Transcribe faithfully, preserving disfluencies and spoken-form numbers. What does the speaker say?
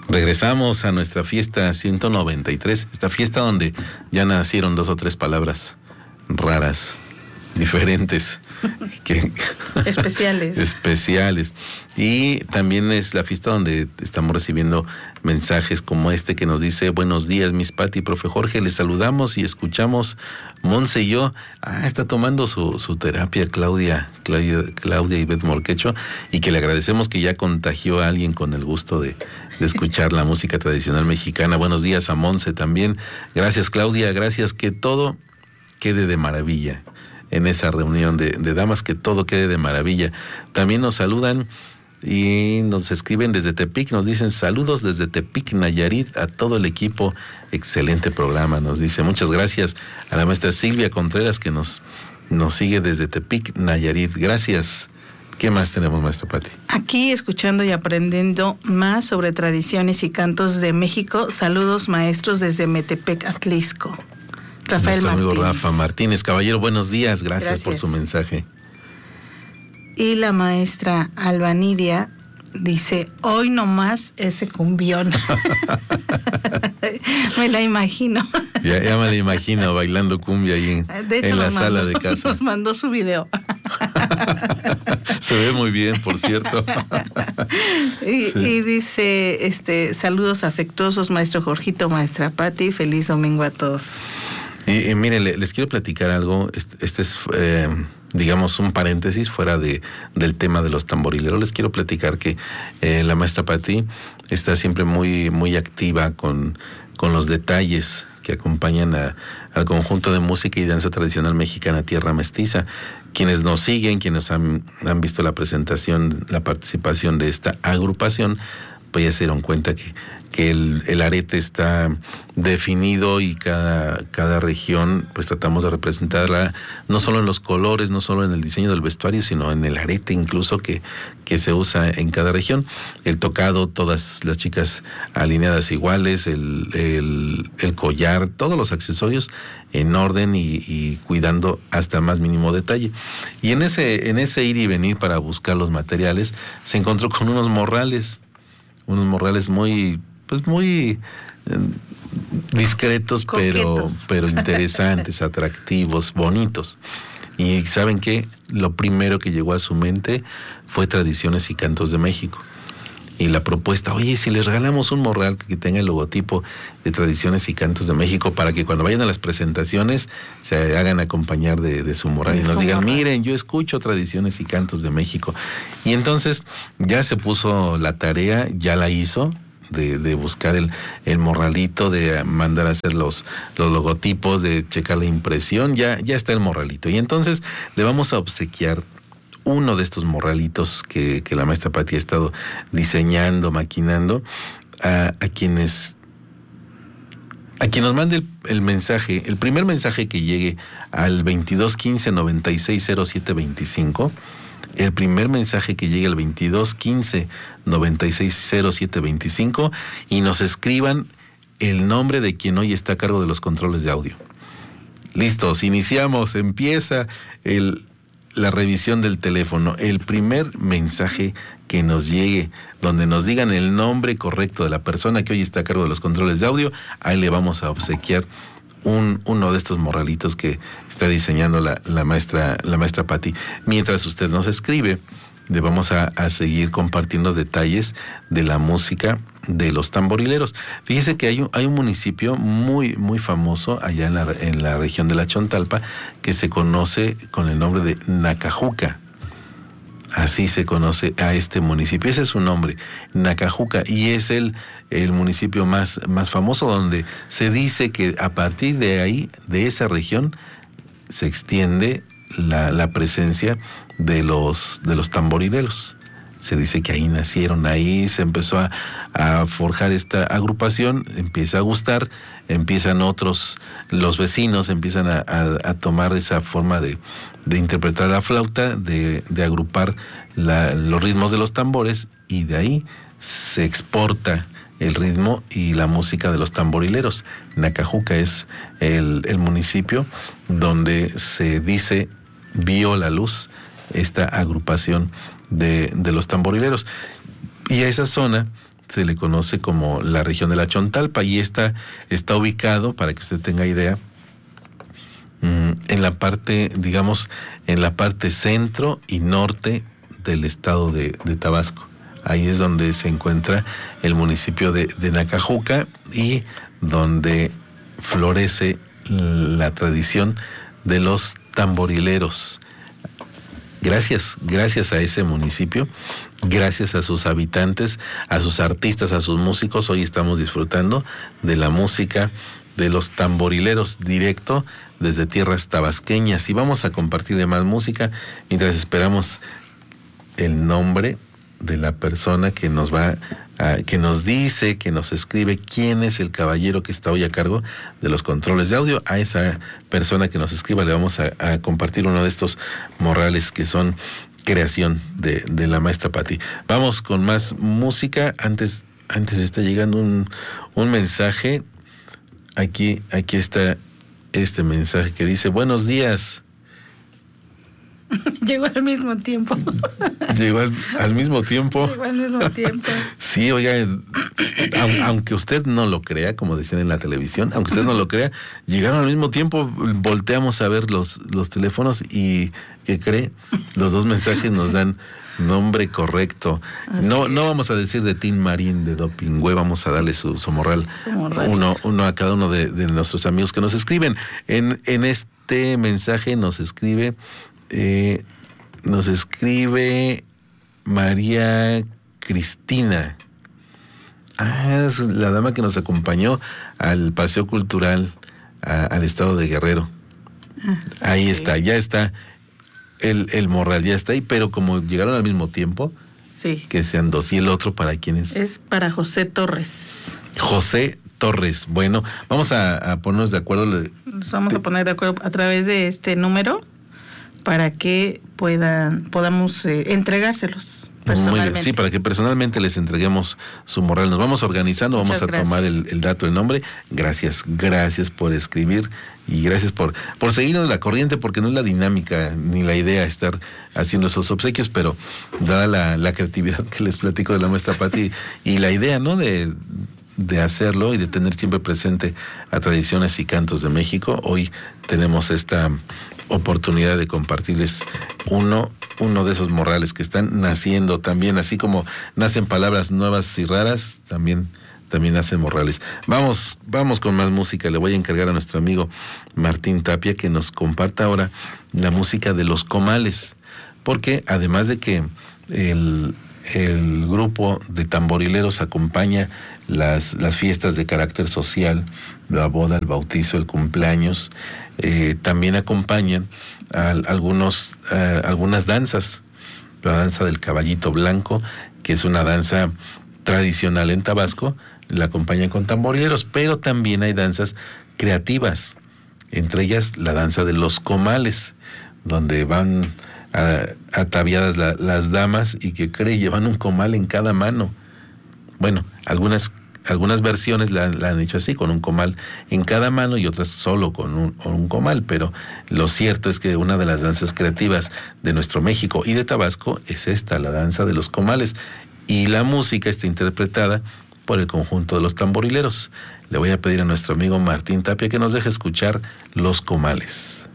Regresamos a nuestra fiesta ciento noventa y tres, esta fiesta donde ya nacieron dos o tres palabras raras, diferentes, que especiales. especiales. Y también es la fiesta donde estamos recibiendo mensajes como este que nos dice: buenos días, Miss Pati, profe Jorge, les saludamos y escuchamos. Monse y yo, ah, está tomando su, su terapia Claudia, Claudia, Claudia Ivette Morquecho, y que le agradecemos que ya contagió a alguien con el gusto de, de escuchar la música tradicional mexicana. Buenos días a Monse también. Gracias, Claudia, gracias, que todo quede de maravilla en esa reunión de, de damas, que todo quede de maravilla. También nos saludan y nos escriben desde Tepic, nos dicen: saludos desde Tepic, Nayarit, a todo el equipo, excelente programa, nos dice. Muchas gracias a la maestra Silvia Contreras, que nos, nos sigue desde Tepic, Nayarit. Gracias. ¿Qué más tenemos, maestra Pati? Aquí escuchando y aprendiendo más sobre tradiciones y cantos de México. Saludos, maestros, desde Metepec, Atlisco. Rafael Nuestro amigo Martínez. Rafa Martínez. Caballero, buenos días, gracias, Gracias. por su mensaje. Y la maestra Albanidia dice: hoy nomás ese cumbión. Me la imagino. Ya, ya me la imagino bailando cumbia ahí en, De hecho, en la nos sala mandó, de casa. nos mandó su video. Se ve muy bien, por cierto. y, Sí. y dice, este, saludos afectuosos, maestro Jorgito, maestra Pati, feliz domingo a todos. Y, y miren, le, les quiero platicar algo. Este, este es, eh, digamos, un paréntesis fuera de, del tema de los tamborileros. Les quiero platicar que eh, la maestra Pati está siempre muy, muy activa con, con los detalles que acompañan a, al conjunto de música y danza tradicional mexicana Tierra Mestiza. Quienes nos siguen, quienes han, han visto la presentación, la participación de esta agrupación, pues ya se dieron cuenta que, que el, el arete está definido, y cada, cada región pues tratamos de representarla no solo en los colores, no solo en el diseño del vestuario, sino en el arete incluso que, que se usa en cada región. El tocado, todas las chicas alineadas iguales, el, el, el collar, todos los accesorios en orden y, y cuidando hasta más mínimo detalle. Y en ese, en ese ir y venir para buscar los materiales, se encontró con unos morrales, unos morrales muy, pues muy eh, discretos, pero, Coquetos. pero interesantes, atractivos, bonitos. Y ¿saben qué? Lo primero que llegó a su mente fue Tradiciones y Cantos de México. Y la propuesta: oye, si les regalamos un morral que tenga el logotipo de Tradiciones y Cantos de México, para que cuando vayan a las presentaciones se hagan acompañar de, de su morral De y nos su digan: morral. miren, yo escucho Tradiciones y Cantos de México. Y entonces ya se puso la tarea, ya la hizo, de, de buscar el, el morralito, de mandar a hacer los, los logotipos, de checar la impresión, ya, ya está el morralito. Y entonces le vamos a obsequiar uno de estos morralitos que, que la maestra Pati ha estado diseñando, maquinando, a, a quienes a quien nos mande el, el mensaje, el primer mensaje que llegue al veintidós quince noventa y seis cero siete veinticinco, el primer mensaje que llegue al veintidós quince noventa y seis cero siete veinticinco, y nos escriban el nombre de quien hoy está a cargo de los controles de audio. Listos, iniciamos, empieza el la revisión del teléfono. El primer mensaje que nos llegue, donde nos digan el nombre correcto de la persona que hoy está a cargo de los controles de audio, ahí le vamos a obsequiar un, uno de estos morralitos que está diseñando la, la maestra, la maestra Pati. Mientras usted nos escribe, le vamos a, a seguir compartiendo detalles de la música de los tamborileros. Fíjese que hay un, hay un municipio muy, muy famoso allá en la, en la región de la Chontalpa, que se conoce con el nombre de Nacajuca. Así se conoce a este municipio. Ese es su nombre, Nacajuca, y es el, el municipio más, más famoso, donde se dice que a partir de ahí, de esa región, se extiende la, la presencia de los, de los tamborileros. Se dice que ahí nacieron, ahí se empezó a, a forjar esta agrupación, empieza a gustar, empiezan otros, los vecinos empiezan a, a, a tomar esa forma de, de interpretar la flauta, de, de agrupar la, los ritmos de los tambores, y de ahí se exporta el ritmo y la música de los tamborileros. Nacajuca es el, el municipio donde se dice vio la luz esta agrupación de, de los tamborileros. Y a esa zona se le conoce como la región de la Chontalpa, y esta está ubicado, para que usted tenga idea, en la parte, digamos, en la parte centro y norte del estado de, de Tabasco. Ahí es donde se encuentra el municipio de, de Nacajuca, y donde florece la tradición de los tamborileros. Gracias, gracias a ese municipio, gracias a sus habitantes, a sus artistas, a sus músicos, hoy estamos disfrutando de la música de los tamborileros directo desde tierras tabasqueñas. Y vamos a compartir de más música mientras esperamos el nombre de la persona que nos va a, que nos dice, que nos escribe quién es el caballero que está hoy a cargo de los controles de audio. A esa persona que nos escriba le vamos a, a compartir uno de estos morrales que son creación de, de la maestra Pati. Vamos con más música. Antes, antes está llegando un, un mensaje. Aquí, aquí está este mensaje que dice: buenos días. Llegó al mismo tiempo. Llegó al, al mismo tiempo. Llegó al mismo tiempo. Sí, oiga, aunque usted no lo crea, como decían en la televisión, aunque usted no lo crea, llegaron al mismo tiempo. Volteamos a ver los, los teléfonos y, ¿qué cree? Los dos mensajes nos dan nombre correcto. Así no, no vamos a decir de Tin Marín, de Dopingüe, vamos a darle su, su morral. Su morral. Uno, uno a cada uno de, de nuestros amigos que nos escriben. En, en este mensaje nos escribe... Eh, nos escribe María Cristina. Ah, es la dama que nos acompañó al paseo cultural a, al estado de Guerrero. Ah, ahí okay. está, ya está el, el morral, ya está ahí, pero como llegaron al mismo tiempo, sí, que sean dos. ¿Y el otro para quién es? Es para José Torres. José Torres. Bueno, vamos a, a ponernos de acuerdo. Nos vamos a poner de acuerdo a través de este número, para que puedan podamos eh, entregárselos personalmente. Muy bien, sí, para que personalmente les entreguemos su morral. Nos vamos organizando, vamos Muchas a gracias. tomar el, el dato, el nombre. Gracias, gracias por escribir y gracias por, por seguirnos la corriente, porque no es la dinámica ni la idea estar haciendo esos obsequios, pero dada la, la creatividad que les platico de la maestra Pati y la idea, ¿no?, de... de hacerlo y de tener siempre presente a tradiciones y cantos de México, hoy tenemos esta oportunidad de compartirles uno, uno de esos morrales que están naciendo también, así como nacen palabras nuevas y raras, también, también nacen morrales. Vamos, vamos con más música. Le voy a encargar a nuestro amigo Martín Tapia que nos comparta ahora la música de los comales, porque además de que el, el grupo de tamborileros acompaña Las, las fiestas de carácter social, la boda, el bautizo, el cumpleaños, eh, también acompañan a, a algunos, a, algunas danzas. La danza del caballito blanco, que es una danza tradicional en Tabasco, la acompañan con tamborileros, pero también hay danzas creativas, entre ellas la danza de los comales, donde van a, ataviadas la, las damas y que cree llevan un comal en cada mano. Bueno, algunas algunas versiones la, la han hecho así, con un comal en cada mano, y otras solo con un, con un comal, pero lo cierto es que una de las danzas creativas de nuestro México y de Tabasco es esta, la danza de los comales, y la música está interpretada por el conjunto de los tamborileros. Le voy a pedir a nuestro amigo Martín Tapia que nos deje escuchar los comales.